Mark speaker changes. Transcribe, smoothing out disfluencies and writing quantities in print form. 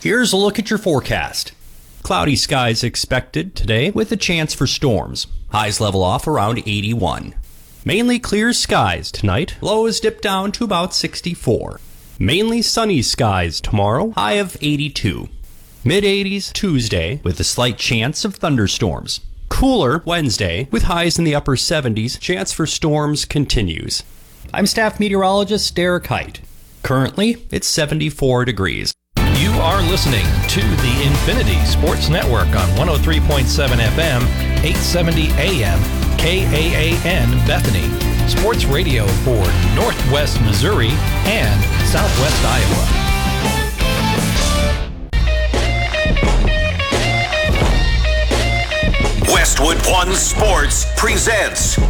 Speaker 1: Here's a look at your forecast. Cloudy skies expected today with a chance for storms. Highs level off around 81. Mainly clear skies tonight. Lows dip down to about 64. Mainly sunny skies tomorrow. High of 82. Mid-80s Tuesday with a slight chance of thunderstorms. Cooler Wednesday with highs in the upper 70s. Chance for storms continues. I'm staff meteorologist Derek Height. Currently, it's 74 degrees.
Speaker 2: You are listening to the Infinity Sports Network on 103.7 FM, 870 AM, KAAN Bethany. Sports radio for Northwest Missouri and Southwest Iowa.
Speaker 3: Westwood One Sports presents